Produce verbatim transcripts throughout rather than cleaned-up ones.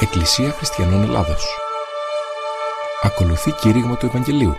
Εκκλησία Χριστιανών Ελλάδος. Ακολουθεί κήρυγμα του Ευαγγελίου.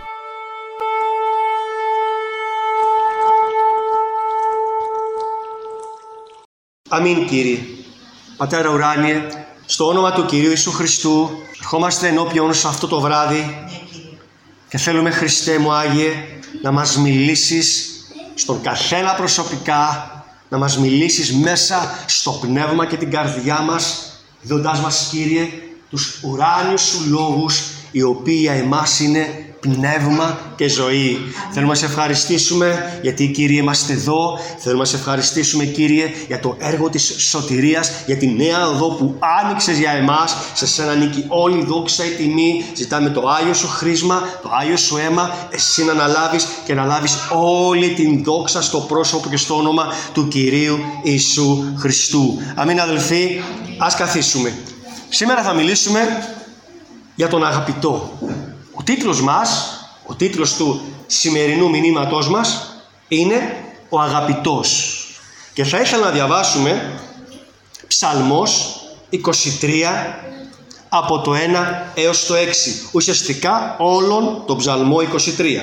Αμήν, Κύριε. Πατέρα ουράνιε, στο όνομα του Κυρίου Ιησού Χριστού, ερχόμαστε ενώπιον σου αυτό το βράδυ και θέλουμε, Χριστέ μου Άγιε, να μας μιλήσεις στον καθένα προσωπικά, να μας μιλήσεις μέσα στο πνεύμα και την καρδιά μας, δώντας μας, Κύριε, τους ουράνιους σου λόγους, οι οποίοι για εμάς είναι πνεύμα και ζωή. Θέλουμε να σε ευχαριστήσουμε γιατί, Κύριε, είμαστε εδώ. Θέλουμε να σε ευχαριστήσουμε, Κύριε, για το έργο της σωτηρίας, για τη νέα οδό που άνοιξες για εμάς. Σε σένα ανήκει όλη η δόξα, η τιμή. Ζητάμε το Άγιο σου χρήσμα, το Άγιο σου αίμα, εσύ να αναλάβεις και να λάβεις όλη την δόξα στο πρόσωπο και στο όνομα του Κυρίου Ιησού Χριστού. Αμήν, αδελφοί, ας καθίσουμε. Σήμερα θα μιλήσουμε για τον αγαπητό. Ο τίτλος μας, ο τίτλος του σημερινού μηνύματός μας είναι «Ο αγαπητός». Και θα ήθελα να διαβάσουμε Ψαλμός είκοσι τρία από το ένα έως το έξι. Ουσιαστικά όλον τον Ψαλμό είκοσι τρία.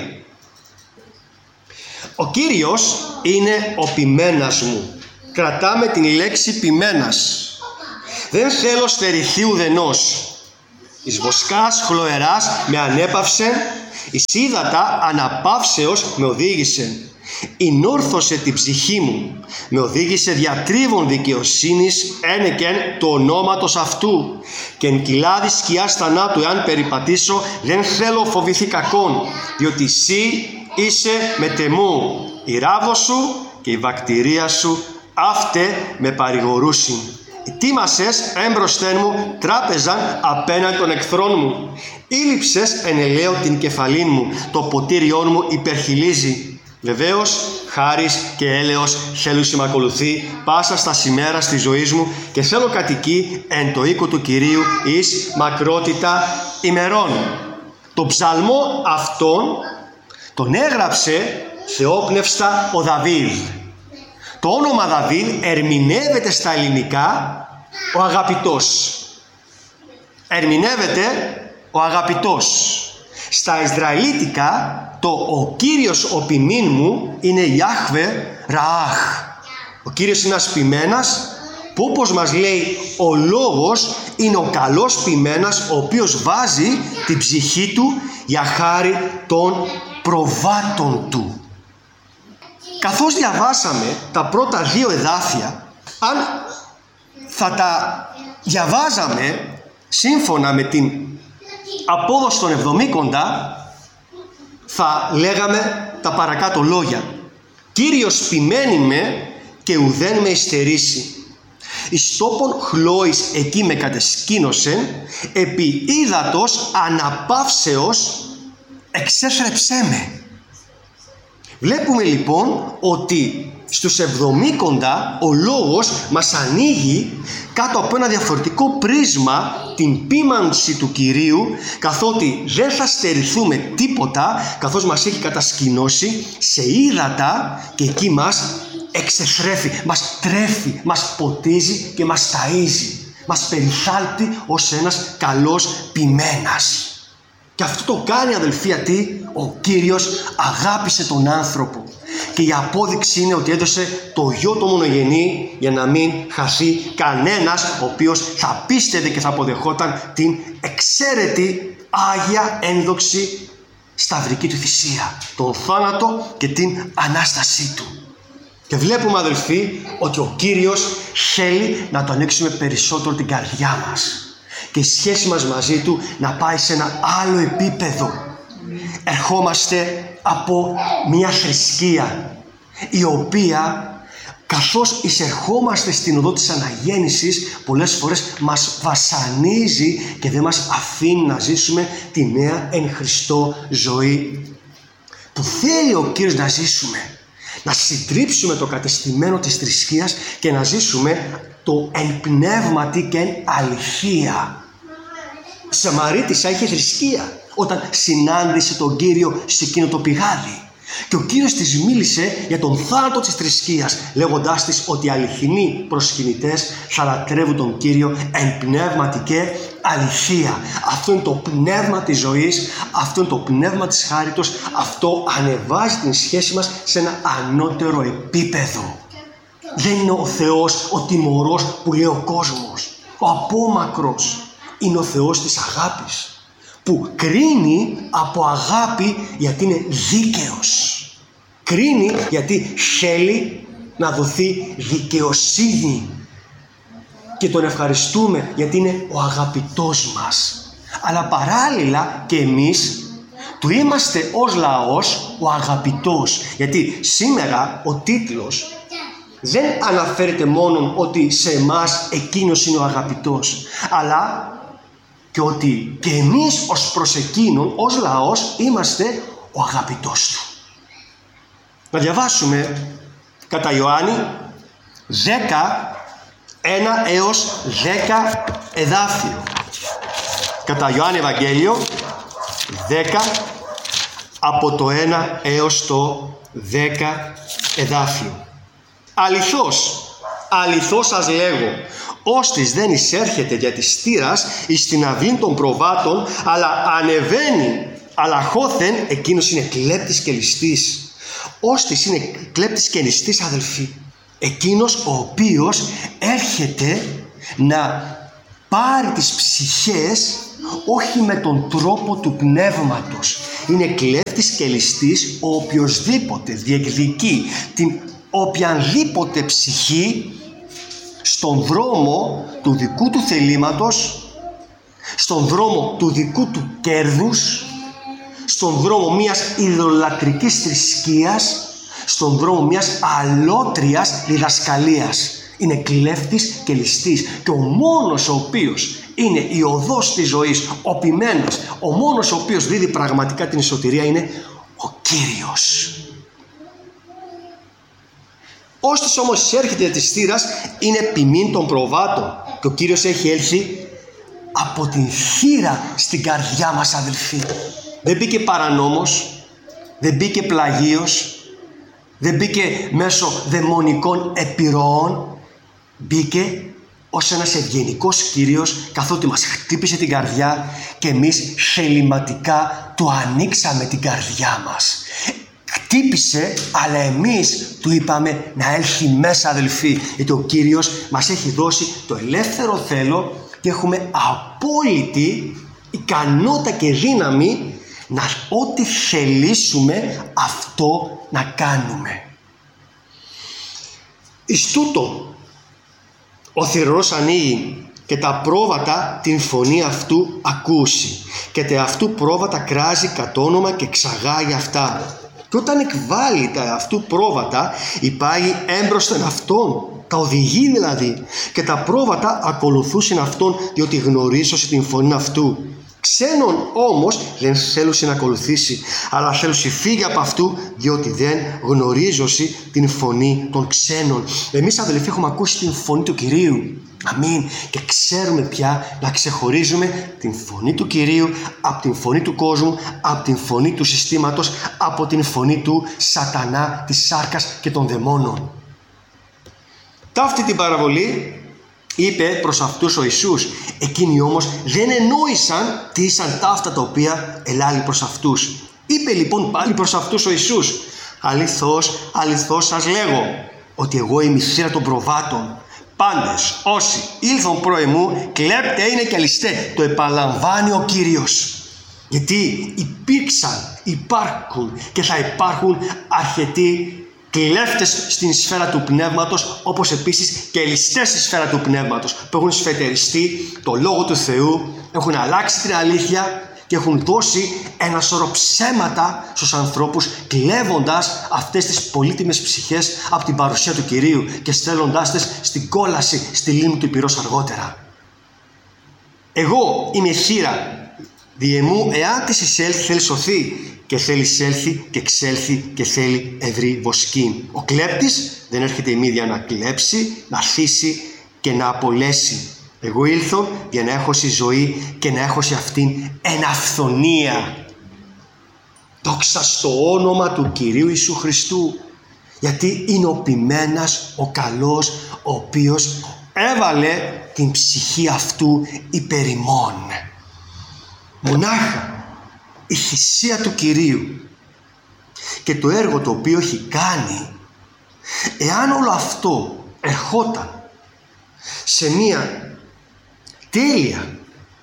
Ο Κύριος είναι ο ποιμένας μου. Κρατάμε την λέξη ποιμένας. Δεν θέλω στερηθεί ουδενός. Εις βοσκάς χλωεράς με ανέπαυσεν, εις ύδατα αναπαύσεως με οδήγησε. Ενόρθωσε την ψυχή μου, με οδήγησε διατρίβων δικαιοσύνης ένεκεν του ονόματος αυτού. Και εν κοιλάδι σκιάς θανάτου εάν περιπατήσω, δεν θέλω φοβηθεί κακόν, διότι εσύ είσαι με τεμού. Η ράβδος σου και η βακτηρία σου αύτε με παρηγορούσιν. Ετοίμασες έμπροσθεν μου τράπεζαν απέναντι των εχθρών μου. Ήλυψες εν ελαίο την κεφαλήν μου, το ποτήριόν μου υπερχιλίζει. Βεβαίως, χάρις και έλεος θέλουσι μ' ακολουθεί πάσα στα σημέρα της ζωής μου και θέλω κατοικεί εν το οίκο του Κυρίου εις μακρότητα ημερών. Το ψαλμό αυτόν τον έγραψε θεόπνευστα ο Δαβίδ. Το όνομα Δαβίδ ερμηνεύεται στα ελληνικά ο αγαπητός. Ερμηνεύεται ο αγαπητός. Στα Ισραηλίτικα το ο Κύριος ο ποιμήν μου είναι Ιάχβε Ραάχ. Ο Κύριος είναι ένας ποιμένας που, όπως μας λέει ο λόγος, είναι ο καλός ποιμένας ο οποίος βάζει την ψυχή του για χάρη των προβάτων του. Καθώς διαβάσαμε τα πρώτα δύο εδάφια, αν θα τα διαβάζαμε σύμφωνα με την απόδοση των εβδομήκοντα, θα λέγαμε τα παρακάτω λόγια. Κύριος ποιμένη με και ουδέν με υστερήσει. Εις τόπον χλώης εκεί με κατεσκήνωσεν, επί ύδατος αναπαύσεως εξέθρεψέ με. Βλέπουμε λοιπόν ότι στους εβδομήκοντα ο λόγος μας ανοίγει κάτω από ένα διαφορετικό πρίσμα την ποίμανση του Κυρίου, καθότι δεν θα στερηθούμε τίποτα, καθώς μας έχει κατασκηνώσει σε ύδατα και εκεί μας εξεθρέφει, μας τρέφει, μας ποτίζει και μας ταΐζει, μας περιθάλπτει ως ένας καλός ποιμένας. Και αυτό το κάνει, αδελφοί, γιατί ο Κύριος αγάπησε τον άνθρωπο. Και η απόδειξη είναι ότι έδωσε το γιο του μονογενή για να μην χαθεί κανένας ο οποίος θα πίστευε και θα αποδεχόταν την εξαίρετη, άγια, ένδοξη σταυρική του θυσία, τον θάνατο και την Ανάστασή του. Και βλέπουμε, αδελφοί, ότι ο Κύριος θέλει να το ανοίξουμε περισσότερο την καρδιά μας και η σχέση μας μαζί του να πάει σε ένα άλλο επίπεδο. Ερχόμαστε από μια θρησκεία η οποία, καθώς εισερχόμαστε στην οδό της αναγέννησης, πολλές φορές μας βασανίζει και δεν μας αφήνει να ζήσουμε τη νέα εν Χριστώ ζωή που θέλει ο Κύριος να ζήσουμε. Να συντρίψουμε το κατεστημένο της θρησκείας και να ζήσουμε το εν πνεύματι και εν αληθεία. Η Σαμαρίτισσα είχε θρησκεία όταν συνάντησε τον Κύριο σε εκείνο το πηγάδι. Και ο Κύριος της μίλησε για τον θάνατο της θρησκείας, λέγοντάς της ότι οι αληθινοί προσκυνητές θα λατρεύουν τον Κύριο εν πνεύματι και αληθεία. Αυτό είναι το πνεύμα της ζωής, αυτό είναι το πνεύμα της χάριτος, αυτό ανεβάζει την σχέση μας σε ένα ανώτερο επίπεδο. Δεν είναι ο Θεός ο τιμωρός που λέει ο κόσμος, ο απόμακρος. Είναι ο Θεός της αγάπης, που κρίνει από αγάπη γιατί είναι δίκαιος. Κρίνει γιατί θέλει να δοθεί δικαιοσύνη. Και τον ευχαριστούμε γιατί είναι ο αγαπητός μας. Αλλά παράλληλα και εμείς του είμαστε ως λαός ο αγαπητός. Γιατί σήμερα ο τίτλος δεν αναφέρεται μόνο ότι σε εμάς εκείνος είναι ο αγαπητός, αλλά και ότι και εμείς ως προς εκείνον, ως λαός, είμαστε ο αγαπητός του. Να διαβάσουμε κατά Ιωάννη δέκα, ένα έως δέκα εδάφιο. Κατά Ιωάννη Ευαγγέλιο δέκα, από το ένα έως το δέκα εδάφιο. Αληθώς, αληθώς σας λέγω, ώστις δεν εισέρχεται για της στήρας εις την αυλή των προβάτων, αλλά ανεβαίνει, αλλά χώθεν εκείνος είναι κλέπτης και ληστής. Ώστις είναι κλέπτης και ληστής, αδελφοί, εκείνος ο οποίος έρχεται να πάρει τις ψυχές όχι με τον τρόπο του πνεύματος. Είναι κλέπτης και ληστής ο οποιοσδήποτε διεκδικεί την οποιανδήποτε ψυχή στον δρόμο του δικού του θελήματος, στον δρόμο του δικού του κέρδους, στον δρόμο μιας ιδωλατρικής θρησκείας, στον δρόμο μιας αλότριας διδασκαλίας. Είναι κλέφτης και ληστής. Και ο μόνος ο οποίος είναι η οδός της ζωής, ο ποιμένος, ο μόνος ο οποίος δίδει πραγματικά την σωτηρία είναι ο Κύριος. Ώστις όμως έρχεται της στήρας είναι ποιμήν των προβάτων, και ο Κύριος έχει έλθει από την θύρα στην καρδιά μας, αδελφοί. Δεν μπήκε παρανόμος, δεν μπήκε πλαγίος, δεν μπήκε μέσω δαιμονικών επιρροών, μπήκε ως ένας ευγενικός Κύριος, καθότι μας χτύπησε την καρδιά και εμείς θεληματικά του ανοίξαμε την καρδιά μας. Χτύπησε, αλλά εμείς του είπαμε να έλθει μέσα, αδελφοί, γιατί ο Κύριος μας έχει δώσει το ελεύθερο θέλω και έχουμε απόλυτη ικανότητα και δύναμη να ό,τι θελήσουμε αυτό να κάνουμε. Εις τούτο ο θυρωρός ανοίγει και τα πρόβατα την φωνή αυτού ακούσει, και τε αυτού πρόβατα κράζει κατ' όνομα και ξαγάγει αυτά. Και όταν εκβάλλει τα αυτού πρόβατα, υπάγει έμπροσθεν αυτόν, τα οδηγεί δηλαδή, και τα πρόβατα ακολουθούσιν αυτόν, διότι γνωρίζωσε την φωνή αυτού. Ξένον όμως δεν θέλουσε να ακολουθήσει, αλλά θέλουσε φύγει από αυτού, διότι δεν γνωρίζωσε την φωνή των ξένων. Εμείς, αδελφοί, έχουμε ακούσει την φωνή του Κυρίου. Αμήν. Και ξέρουμε πια να ξεχωρίζουμε την φωνή του Κυρίου από την φωνή του κόσμου, από την φωνή του συστήματος, από την φωνή του σατανά, της σάρκας και των δαιμόνων. Ταύτη την παραβολή είπε προς αυτούς ο Ιησούς. Εκείνοι όμως δεν εννόησαν τι ήσαν ταύτα τα οποία ελάλη προς αυτούς. Είπε λοιπόν πάλι προς αυτούς ο Ιησούς. Αληθώς, αληθώς σας λέγω, ότι εγώ είμαι η θύρα των προβάτων. Πάντες όσοι ήλθον προ εμού, κλέπτε είναι και ληστέ. Το επαναλαμβάνει ο Κύριος. Γιατί υπήρξαν, υπάρχουν και θα υπάρχουν αρκετοί κλέφτες στην σφαίρα του πνεύματος, όπως επίσης και ληστές στη σφαίρα του πνεύματος, που έχουν σφετεριστεί το Λόγο του Θεού, έχουν αλλάξει την αλήθεια και έχουν δώσει ένα σωρό ψέματα στους ανθρώπους, κλέβοντας αυτές τις πολύτιμες ψυχές από την παρουσία του Κυρίου και στέλνοντάς τις στην κόλαση στη λίμνη του πυρός αργότερα. Εγώ είμαι θύρα, διεμού εάν της εισέλθει θέλει σωθεί, και θέλει εισέλθει και εξέλθει και θέλει ευρύ βοσκήν. Ο κλέπτης δεν έρχεται ημίδια να κλέψει, να θύσει και να απολέσει. Εγώ ήλθω για να έχω στη ζωή και να έχω σε αυτήν εν αυθονία. Δόξα στο όνομα του Κυρίου Ιησού Χριστού. Γιατί είναι ο ποιμένας, ο καλός, ο οποίος έβαλε την ψυχή αυτού υπέρ ημών. Μονάχα η θυσία του Κυρίου και το έργο το οποίο έχει κάνει, εάν όλο αυτό ερχόταν σε μία τέλεια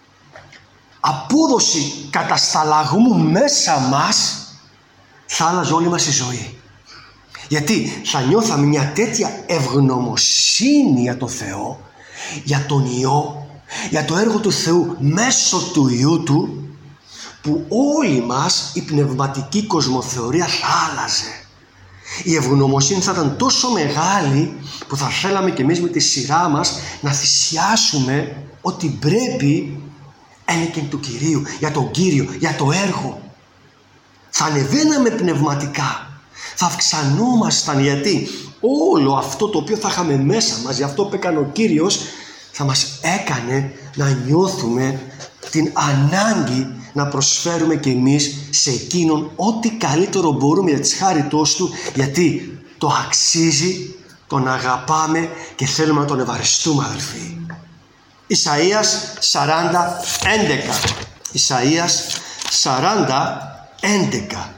απόδοση κατασταλαγμού μέσα μας, θα άλλαζε όλη μας η ζωή. Γιατί θα νιώθαμε μια τέτοια ευγνωμοσύνη για το Θεό, για τον Υιό, για το έργο του Θεού μέσω του Υιού Του, που όλη μας η πνευματική κοσμοθεωρία θα άλλαζε. Η ευγνωμοσύνη θα ήταν τόσο μεγάλη που θα θέλαμε κι εμείς με τη σειρά μας να θυσιάσουμε ό,τι πρέπει ένεκεν του Κυρίου, για τον Κύριο, για το έργο. Θα ανεβαίναμε πνευματικά, θα αυξανόμασταν, γιατί όλο αυτό το οποίο θα είχαμε μέσα μας, για αυτό που έκανε ο Κύριος, θα μας έκανε να νιώθουμε την ανάγκη να προσφέρουμε κι εμείς σε εκείνον ό,τι καλύτερο μπορούμε για της χάριτός Του, γιατί το αξίζει, τον αγαπάμε και θέλουμε να τον ευαριστούμε, αδελφοί. Ισαΐας σαράντα έντεκα. Ισαΐας σαράντα έντεκα.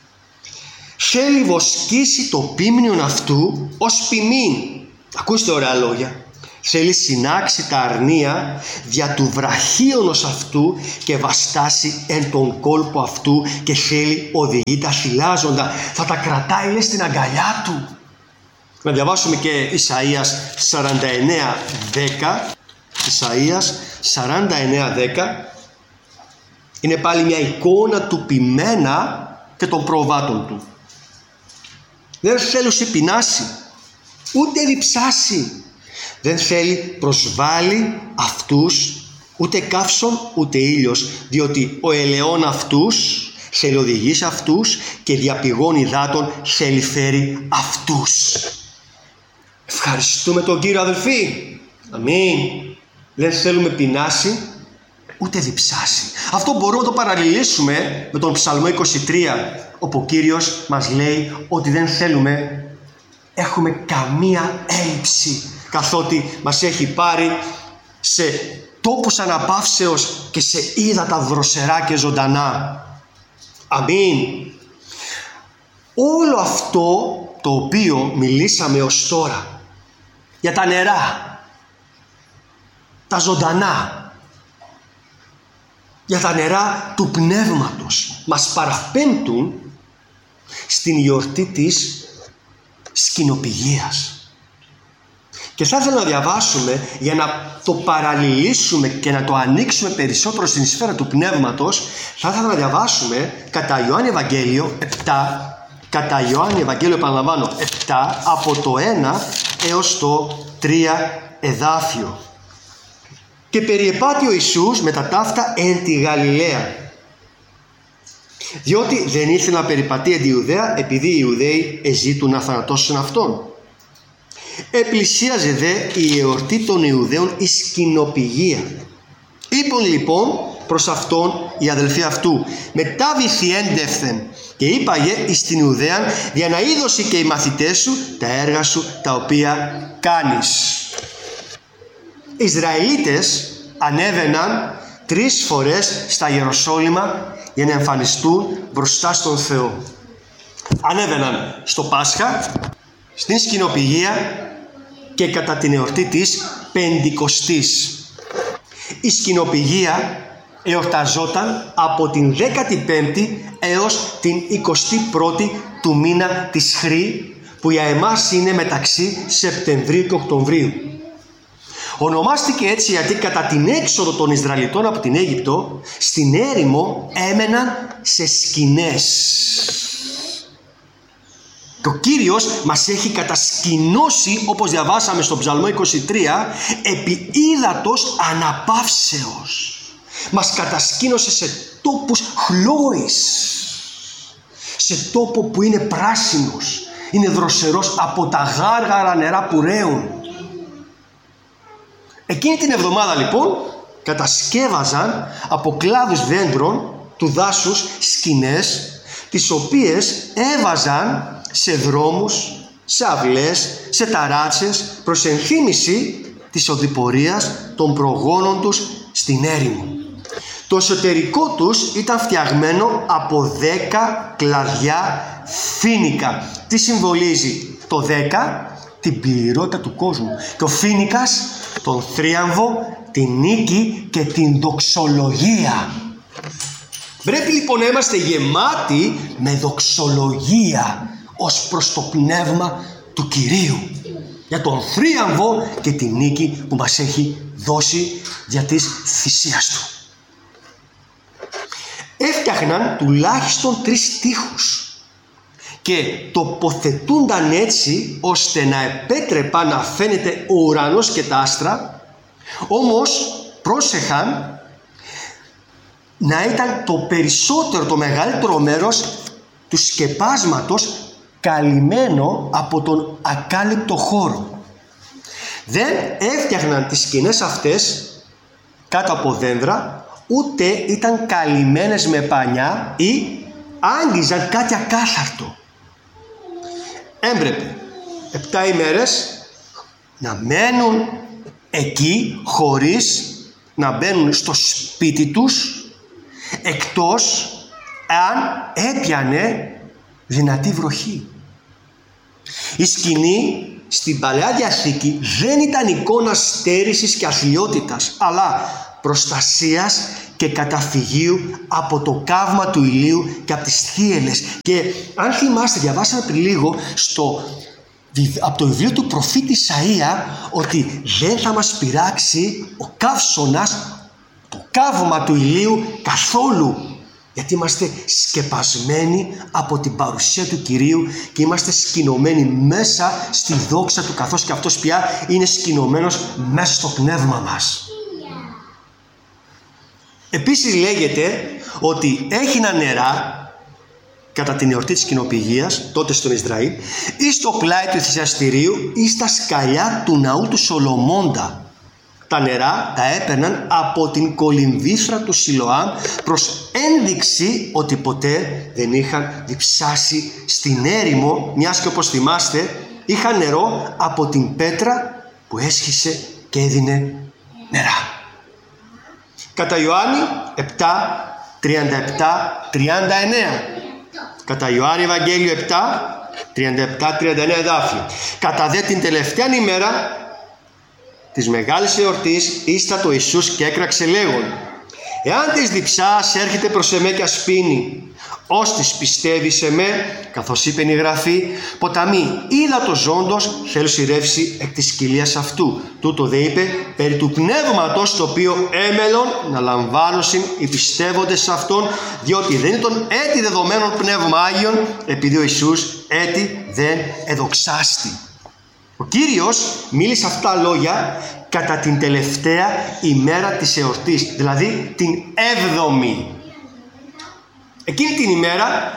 Θέλει βοσκήσει το πίμνιον αυτού ως ποιμήν. Ακούστε ωραία λόγια. Θέλει συνάξει τα αρνία δια του βραχίωνος αυτού και βαστάσει εν τον κόλπο αυτού, και θέλει οδηγεί τα θυλάζοντα. Θα τα κρατάει, λέει, στην αγκαλιά του. Να διαβάσουμε και Ισαΐας σαράντα εννέα δέκα. Ισαΐας σαράντα εννέα δέκα. Είναι πάλι μια εικόνα του ποιμένα και των προβάτων του. Δεν θέλουσε πεινάσει, ούτε διψάσει. Δεν θέλει προσβάλλει αυτούς, ούτε καύσον ούτε ήλιος, διότι ο ελαιόν αυτούς θέλει οδηγήσει αυτούς και διαπηγών υδάτων θέλει φέρει αυτούς. Ευχαριστούμε τον Κύριο, αδελφοί. Αμήν. Δεν θέλουμε πεινάσει ούτε διψάσει. Αυτό μπορούμε να το παραλληλήσουμε με τον Ψαλμό είκοσι τρία, όπου ο Κύριος μας λέει ότι δεν θέλουμε έχουμε καμία έλλειψη, καθότι μας έχει πάρει σε τόπους αναπαύσεως και σε ύδατα δροσερά και ζωντανά. Αμήν. Όλο αυτό το οποίο μιλήσαμε ως τώρα για τα νερά, τα ζωντανά, για τα νερά του πνεύματος, μας παραπέμπτουν στην γιορτή της σκηνοπηγίας. Και θα ήθελα να διαβάσουμε, για να το παραλληλήσουμε και να το ανοίξουμε περισσότερο στην σφαίρα του πνεύματος, θα ήθελα να διαβάσουμε κατά Ιωάννη Ευαγγέλιο επτά, κατά Ιωάννη Ευαγγέλιο, επαναλαμβάνω, επτά, από το ένα έως το τρία εδάφιο. Και περιεπάτει ο Ιησούς με τα ταύτα εν τη Γαλιλαία, διότι δεν ήθελε να περιπατεί εν τη Ιουδαία, επειδή οι Ιουδαίοι εζήτουν να θανατώσουν αυτόν. Επλησίαζε δε η εορτή των Ιουδαίων η σκηνοπηγία. Είπαν λοιπόν προς αυτόν οι αδελφοί αυτού, μετάβηθη έντευθεν, και είπαγε εις την Ιουδαίαν, για να είδωση και οι μαθητές σου τα έργα σου τα οποία κάνεις. Οι Ισραηλίτες ανέβαιναν τρεις φορές στα Ιεροσόλυμα για να εμφανιστούν μπροστά στον Θεό. Ανέβαιναν στο Πάσχα, στην σκηνοπηγία και κατά την εορτή της Πεντηκοστής. Η σκηνοπηγία εορταζόταν από την δέκατη πέμπτη έως την εικοστή πρώτη του μήνα της Χρή, που για εμάς είναι μεταξύ Σεπτεμβρίου και Οκτωβρίου. Ονομάστηκε έτσι γιατί κατά την έξοδο των Ισραηλιτών από την Αίγυπτο, στην έρημο έμεναν σε σκηνές. Και ο Κύριος μας έχει κατασκηνώσει, όπως διαβάσαμε στον Ψαλμό είκοσι τρία, επί ύδατος αναπαύσεως. Μας κατασκήνωσε σε τόπους χλώης, σε τόπο που είναι πράσινος, είναι δροσερός, από τα γάργαρα νερά που ρέουν. Εκείνη την εβδομάδα λοιπόν κατασκεύαζαν από κλάδους δέντρων του δάσους σκηνές, τις οποίες έβαζαν σε δρόμους, σε αυλές, σε ταράτσες, προς ενθύμηση της οδηπορίας των προγόνων τους στην έρημο. Το εσωτερικό τους ήταν φτιαγμένο από δέκα κλαδιά φοίνικα. Τι συμβολίζει το δέκα? Την πληρότητα του κόσμου. Και ο φοίνικας, τον θρίαμβο, την νίκη και την δοξολογία. Πρέπει λοιπόν να είμαστε γεμάτοι με δοξολογία ως προς το πνεύμα του Κυρίου, για τον θρίαμβο και την νίκη που μας έχει δώσει δια της θυσίας του. Έφτιαχναν τουλάχιστον τρεις τοίχους και τοποθετούνταν έτσι ώστε να επέτρεπαν να φαίνεται ο ουρανός και τα άστρα, όμως πρόσεχαν να ήταν το περισσότερο, το μεγαλύτερο μέρος του σκεπάσματος καλυμμένο από τον ακάλυπτο χώρο. Δεν έφτιαχναν τις σκηνές αυτές κάτω από δέντρα, ούτε ήταν καλυμμένες με πανιά ή άγγιζαν κάτι ακάθαρτο. Έμπρεπε επτά ημέρες να μένουν εκεί χωρίς να μπαίνουν στο σπίτι τους, εκτός αν έπιανε δυνατή βροχή. Η σκηνή στην Παλαιά Διαθήκη δεν ήταν εικόνα στέρησης και αθλιότητας, αλλά προστασίας και καταφυγίου από το καύμα του ηλίου και από τις θύελλες. Και αν θυμάστε, διαβάσαμε πριν λίγο στο, από το βιβλίο του προφήτη Ισαΐα ότι δεν θα μας πειράξει ο καύσωνας, το καύμα του ηλίου καθόλου, γιατί είμαστε σκεπασμένοι από την παρουσία του Κυρίου και είμαστε σκηνωμένοι μέσα στη δόξα του, καθώς και αυτός πια είναι σκηνωμένος μέσα στο πνεύμα μας. Επίσης λέγεται ότι έγιναν νερά κατά την εορτή της κοινοπηγίας, τότε στον Ισραήλ, ή στο πλάι του θυσιαστηρίου ή στα σκαλιά του ναού του Σολομώντα. Τα νερά τα έπαιρναν από την κολυμβήθρα του Σιλοάμ προς ένδειξη ότι ποτέ δεν είχαν διψάσει στην έρημο, μιας και όπως θυμάστε είχαν νερό από την πέτρα που έσχισε και έδινε νερά. Κατά Ιωάννη επτά, τριάντα επτά, τριάντα εννέα. Κατά Ιωάννη Ευαγγέλιο επτά, τριάντα επτά, τριάντα εννέα εδάφιο. Κατά δε την τελευταία ημέρα της μεγάλης εορτής ήστα το Ιησούς και έκραξε λέγον: εάν της διψάς έρχεται προς εμέ και ασπίνει, ως της πιστεύει σε με, καθώς είπε η Γραφή, ποταμί ύδατος ζώντος θέλω σειρεύσει εκ της κοιλίας αυτού. Τούτο δε είπε περί του πνεύματος το οποίο έμελον να λαμβάνωσιν οι πιστεύοντες σε αυτόν, διότι δεν είναι τον έτη δεδομένων πνεύμα Άγιον, επειδή ο Ιησούς έτη δεν εδοξάστη. Ο Κύριος μίλησε αυτά τα λόγια κατά την τελευταία ημέρα της εορτής, δηλαδή την έβδομη. Εκείνη την ημέρα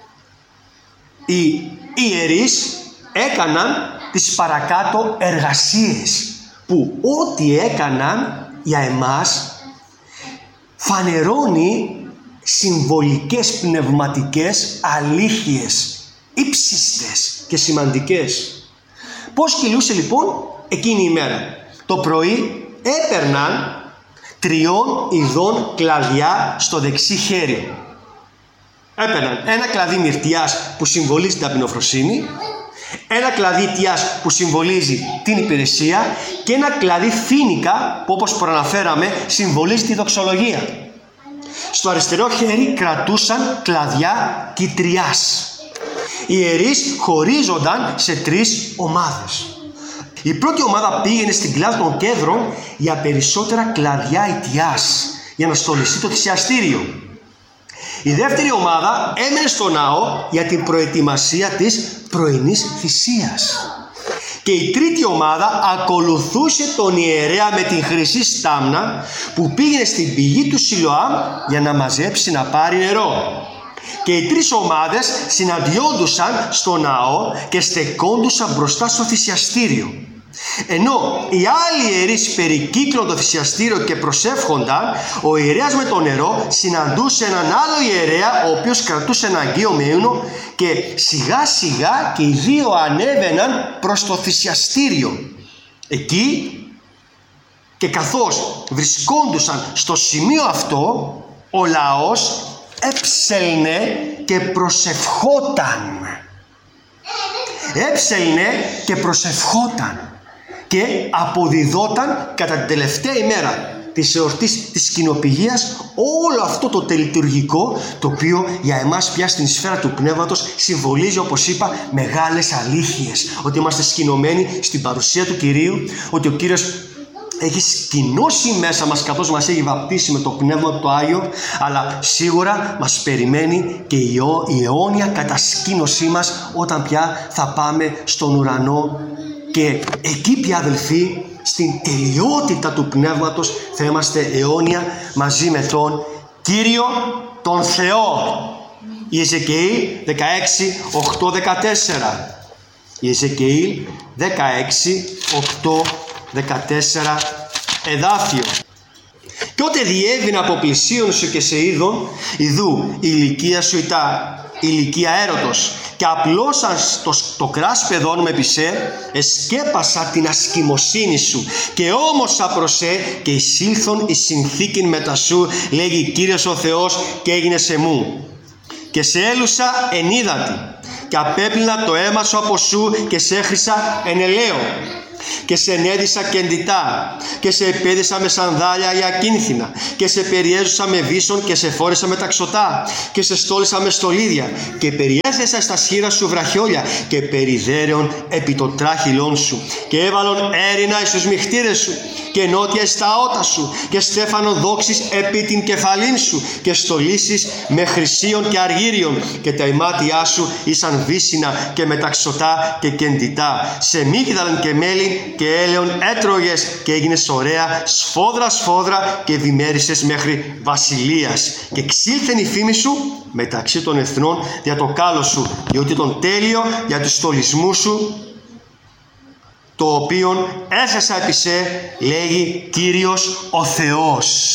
οι ιερείς έκαναν τις παρακάτω εργασίες που ό,τι έκαναν για εμάς φανερώνει συμβολικές πνευματικές αλήθειες ύψιστες και σημαντικές. Πώς κυλούσε λοιπόν εκείνη η ημέρα? Το πρωί έπαιρναν τριών ειδών κλαδιά στο δεξί χέρι. Έπαιρναν ένα κλαδί μυρτιάς που συμβολίζει την ταπεινοφροσύνη, ένα κλαδί τιάς που συμβολίζει την υπηρεσία και ένα κλαδί φοίνικα που, όπως προαναφέραμε, συμβολίζει τη δοξολογία. Στο αριστερό χέρι κρατούσαν κλαδιά κιτριάς. Οι ιερείς χωρίζονταν σε τρεις ομάδες. Η πρώτη ομάδα πήγαινε στην κλάδη των κέδρων για περισσότερα κλαδιά ητιάς, για να στολιστεί το θυσιαστήριο. Η δεύτερη ομάδα έμενε στο ναό για την προετοιμασία της πρωινής θυσίας. Και η τρίτη ομάδα ακολουθούσε τον ιερέα με την χρυσή στάμνα που πήγαινε στην πηγή του Σιλοάμ για να μαζέψει να πάρει νερό. Και οι τρεις ομάδες συναντιόντουσαν στο ναό και στεκόντουσαν μπροστά στο θυσιαστήριο. Ενώ οι άλλοι ιερείς περικύκλων το θυσιαστήριο και προσεύχονταν, ο ιερέας με το νερό συναντούσε έναν άλλο ιερέα, ο οποίος κρατούσε ένα αγγείο με ύμνο, και σιγά σιγά και οι δύο ανέβαιναν προς το θυσιαστήριο. Εκεί, και καθώς βρισκόντουσαν στο σημείο αυτό, ο λαός έψελνε και προσευχόταν. Έψελνε και προσευχόταν και αποδιδόταν κατά την τελευταία ημέρα της εορτής της Σκηνοπηγίας όλο αυτό το τελειτουργικό, το οποίο για εμάς πια στην σφαίρα του πνεύματος συμβολίζει, όπως είπα, μεγάλες αλήθειες. Ότι είμαστε σκηνωμένοι στην παρουσία του Κυρίου, ότι ο Κύριος έχει σκηνώσει μέσα μας καθώς μας έχει βαπτίσει με το Πνεύμα του Άγιο, αλλά σίγουρα μας περιμένει και η αιώνια κατασκήνωσή μας όταν πια θα πάμε στον ουρανό, και εκεί πια, αδελφοί, στην τελειότητα του Πνεύματος θα είμαστε αιώνια μαζί με τον Κύριο τον Θεό. Η Εζεκιήλ δεκαέξι, οκτώ, δεκατέσσερα. Η Εζεκιήλ δεκαέξι, οκτώ, δεκατέσσερα εδάφιο. «Και ότε διέβηνα από πλησίον σου και σε είδον, ιδού η ηλικία σου ητά ηλικία έρωτος, και απλώσαν το, το κράσπεδόν με πισέ, εσκέπασα την ασκημοσύνη σου, και όμωσα προς σε και εισήλθον η συνθήκην μετά σου, λέγει Κύριος ο Θεός, και έγινε σε μου. Και σε έλουσα εν ύδατη, και απέπλυνα το αίμα σου από σου, και σε έχρισα εν ελαίο. Και σε ενέδισα κεντητά, και σε επέδεισα με σανδάλια ή ακίνθινα, και σε περιέζουσα με βίσον, και σε φόρεσα με ταξωτά, και σε στόλισα με στολίδια, και περιέθεσα στα σχήρα σου βραχιόλια, και περιδέρεων επί το τράχυλόν σου, και έβαλον έρινα εις τους μυχτήρες σου, και νότια εις τα ότα σου, και στέφανον δόξης επί την κεφαλήν σου, και στολίσεις με χρυσίων και αργύριων, και τα ημάτια σου ήσαν βύσινα και μεταξωτά και κεντητά, σε μύγδαλαν και μέλι και έλεον έτρωγες, και έγινες ωραία σφόδρα σφόδρα, και δημέρισες μέχρι βασιλείας. Και ξήλθεν η φήμη σου μεταξύ των εθνών για το κάλο σου, διότι τον τέλειο για τους στολισμούς σου, το οποίον έθεσα επί σε, λέγει Κύριος ο Θεός».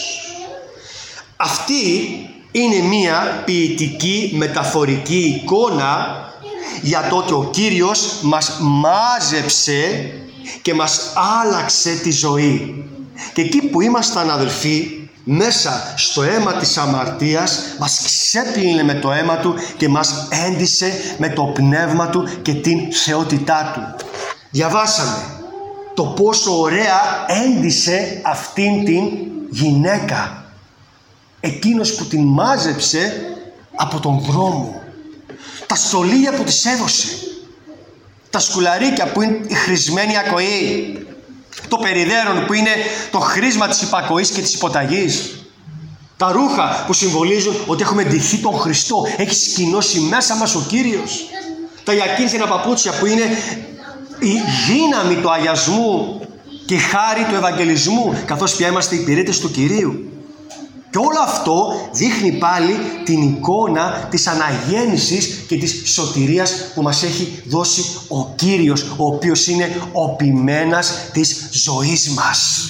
Αυτή είναι μία ποιητική μεταφορική εικόνα για το ότι ο Κύριος μας μάζεψε και μας άλλαξε τη ζωή. Και εκεί που ήμασταν, αδελφοί, μέσα στο αίμα της αμαρτίας, μας ξέπλυνε με το αίμα Του και μας έντισε με το Πνεύμα Του και την θεότητά Του. Διαβάσαμε το πόσο ωραία έντισε αυτήν την γυναίκα, εκείνος που την μάζεψε από τον δρόμο, τα στολίδια που της έδωσε, τα σκουλαρίκια που είναι η χρησμένη ακοή, το περιδέρον που είναι το χρήσμα της υπακοής και της υποταγής, τα ρούχα που συμβολίζουν ότι έχουμε ντυθεί τον Χριστό, έχει σκηνώσει μέσα μας ο Κύριος, τα γιακίνθινα παπούτσια που είναι η δύναμη του αγιασμού και η χάρη του ευαγγελισμού, καθώς πια είμαστε υπηρέτες του Κυρίου. Και όλο αυτό δείχνει πάλι την εικόνα της αναγέννησης και της σωτηρίας που μας έχει δώσει ο Κύριος, ο οποίος είναι ο ποιμένας της ζωής μας.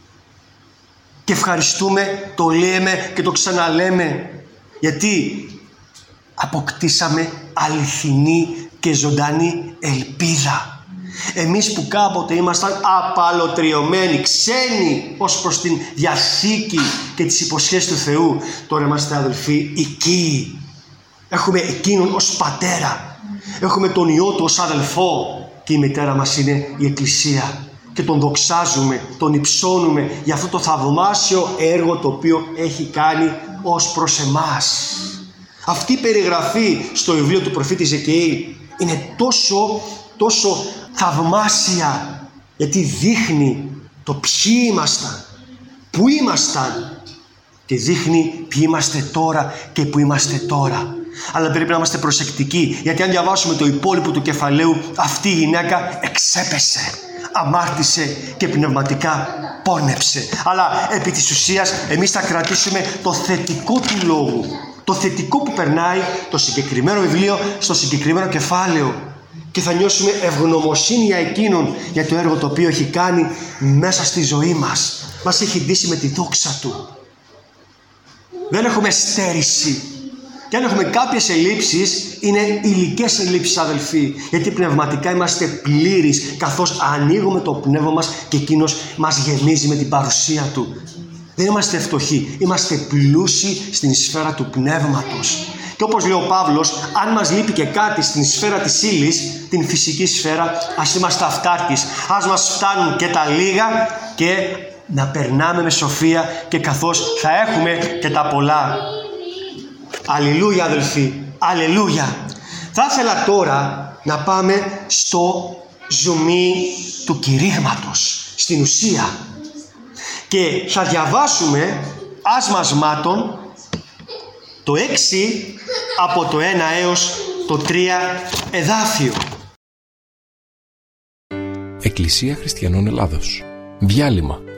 Και ευχαριστούμε, το λέμε και το ξαναλέμε, γιατί αποκτήσαμε αληθινή και ζωντανή ελπίδα. Εμείς που κάποτε ήμασταν απαλωτριωμένοι, ξένοι ως προς την Διαθήκη και τις υποσχέσεις του Θεού, τώρα είμαστε, αδελφοί, οικοί. Έχουμε εκείνον ως πατέρα, έχουμε τον Υιό Του ως αδελφό, και η μητέρα μας είναι η Εκκλησία, και τον δοξάζουμε, τον υψώνουμε για αυτό το θαυμάσιο έργο το οποίο έχει κάνει ως προς εμάς. Αυτή η περιγραφή στο βιβλίο του προφήτη Εζεκιήλ είναι τόσο, τόσο θαυμάσια, γιατί δείχνει το ποιοι ήμασταν, πού ήμασταν, και δείχνει ποιοι είμαστε τώρα και πού είμαστε τώρα. Αλλά πρέπει να είμαστε προσεκτικοί, γιατί αν διαβάσουμε το υπόλοιπο του κεφαλαίου, αυτή η γυναίκα εξέπεσε, αμάρτησε και πνευματικά πόνεψε. Αλλά επί της ουσίας εμείς θα κρατήσουμε το θετικό του λόγου, το θετικό που περνάει το συγκεκριμένο βιβλίο στο συγκεκριμένο κεφάλαιο. και θα νιώσουμε ευγνωμοσύνη για εκείνον, για το έργο το οποίο έχει κάνει μέσα στη ζωή μας. Μας έχει ντύσει με τη δόξα Του. Δεν έχουμε στέρηση. Και αν έχουμε κάποιες ελλείψεις, είναι υλικές ελλείψεις, αδελφοί. Γιατί πνευματικά είμαστε πλήρεις, καθώς ανοίγουμε το πνεύμα μας και εκείνος μας γεμίζει με την παρουσία Του. Δεν είμαστε φτωχοί, είμαστε πλούσιοι στην σφαίρα του πνεύματος. Και όπως λέει ο Παύλος, αν μας λείπει και κάτι στην σφαίρα της ύλης, την φυσική σφαίρα, ας είμαστε αυτάρκεις. Ας μας φτάνουν και τα λίγα και να περνάμε με σοφία, και καθώς θα έχουμε και τα πολλά. Αλληλούια, αδελφοί, αλληλούια. Θα ήθελα τώρα να πάμε στο ζουμί του κηρύγματος, στην ουσία. Και θα διαβάσουμε άσμασμάτων το έξι από το ένα έως το τρία εδάφιο. Εκκλησία Χριστιανών Ελλάδος. Διάλειμμα.